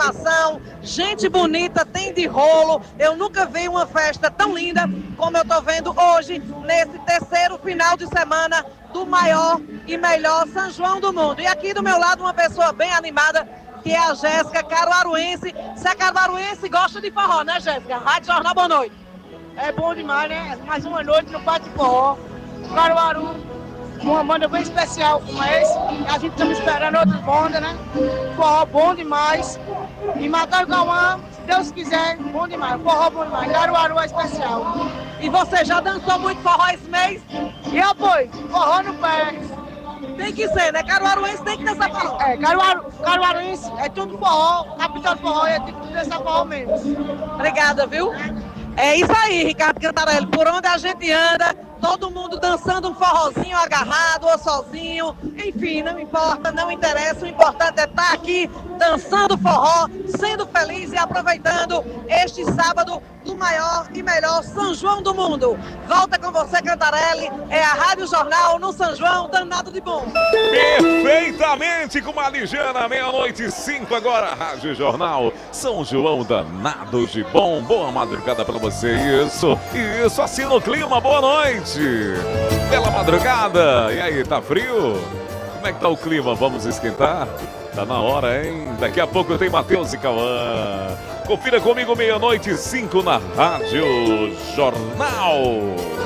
animação, gente bonita, tem de rolo. Eu nunca vi uma festa tão linda como eu tô vendo hoje, nesse terceiro final de semana do maior e melhor São João do mundo. E aqui do meu lado uma pessoa bem animada, que é a Jéssica, caruaruense. Você é caruaruense e gosta de forró, né, Jéssica? Rádio Jornal, boa noite. É bom demais, né? Mais uma noite no Bate Forró. Caruaru, uma banda bem especial como esse. A gente estamos esperando outras bandas, né? Forró bom demais. E Matar o Cauã, se Deus quiser, bom demais. Forró bom demais. Caruaru é especial. E você já dançou muito forró esse mês? E apoio, forró no pé. Tem que ser, né? Caruaruense tem que dançar forró. É, caruaruense é tudo forró, capital do forró, é tudo dançar forró mesmo. Obrigada, viu? É isso aí, Ricardo Cantarelli. Por onde a gente anda, todo mundo dançando um forrozinho agarrado ou sozinho. Enfim, não importa, não interessa. O importante é estar aqui dançando forró, sendo feliz e aproveitando este sábado do maior e melhor São João do mundo. Volta com você, Cantarelli. É a Rádio Jornal no São João, danado de bom. Perfeitamente com a Ligiana, 00:05 agora, Rádio Jornal São João, danado de bom. Boa madrugada pra você. Isso, assim no clima, boa noite. Bela madrugada. E aí, tá frio? Como é que tá o clima? Vamos esquentar? Tá na hora, hein? Daqui a pouco tem Matheus e Cauã. Confira comigo, 00:05 na Rádio Jornal.